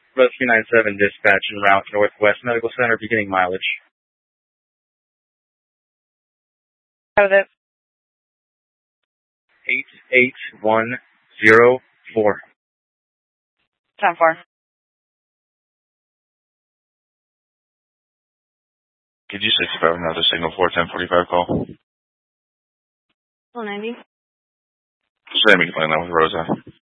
Rescue 97 dispatch en route Northwest Medical Center, beginning mileage. How is it? 88104. 10-4. Could you 65 another signal 41045 call? 190. Sammy, playing that with Rosa.